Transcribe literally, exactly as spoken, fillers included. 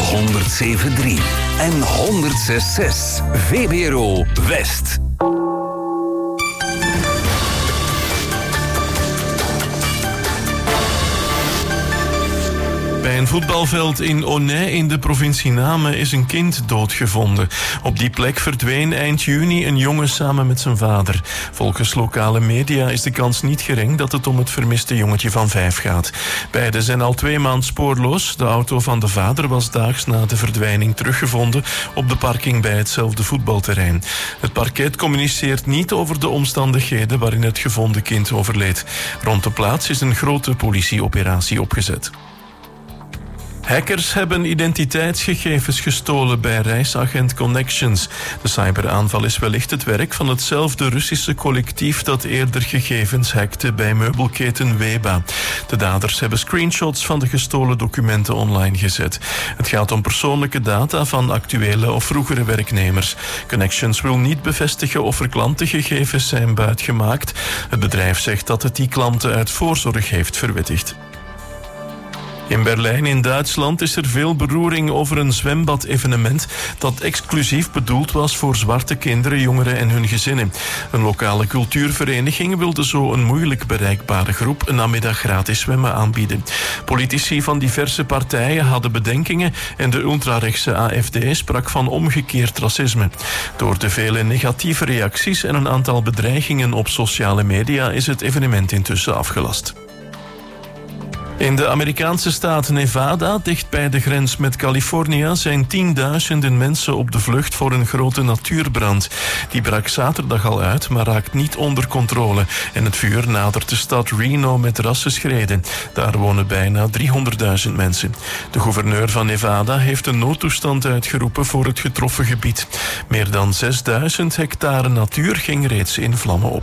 honderd zeven komma drie en honderd zes komma zes. V B R O West. Bij een voetbalveld in Aunay in de provincie Namen is een kind doodgevonden. Op die plek verdween eind juni een jongen samen met zijn vader. Volgens lokale media is de kans niet gering dat het om het vermiste jongetje van vijf gaat. Beiden zijn al twee maanden spoorloos. De auto van de vader was daags na de verdwijning teruggevonden op de parking bij hetzelfde voetbalterrein. Het parket communiceert niet over de omstandigheden waarin het gevonden kind overleed. Rond de plaats is een grote politieoperatie opgezet. Hackers hebben identiteitsgegevens gestolen bij reisagent Connections. De cyberaanval is wellicht het werk van hetzelfde Russische collectief dat eerder gegevens hackte bij meubelketen Weba. De daders hebben screenshots van de gestolen documenten online gezet. Het gaat om persoonlijke data van actuele of vroegere werknemers. Connections wil niet bevestigen of er klantengegevens zijn buitgemaakt. Het bedrijf zegt dat het die klanten uit voorzorg heeft verwittigd. In Berlijn in Duitsland is er veel beroering over een zwembad-evenement dat exclusief bedoeld was voor zwarte kinderen, jongeren en hun gezinnen. Een lokale cultuurvereniging wilde zo een moeilijk bereikbare groep een namiddag gratis zwemmen aanbieden. Politici van diverse partijen hadden bedenkingen en de ultrarechtse A F D sprak van omgekeerd racisme. Door de vele negatieve reacties en een aantal bedreigingen op sociale media is het evenement intussen afgelast. In de Amerikaanse staat Nevada, dicht bij de grens met Californië, zijn tienduizenden mensen op de vlucht voor een grote natuurbrand. Die brak zaterdag al uit, maar raakt niet onder controle. En het vuur nadert de stad Reno met rasse schreden. Daar wonen bijna driehonderdduizend mensen. De gouverneur van Nevada heeft een noodtoestand uitgeroepen voor het getroffen gebied. Meer dan zesduizend hectare natuur ging reeds in vlammen op.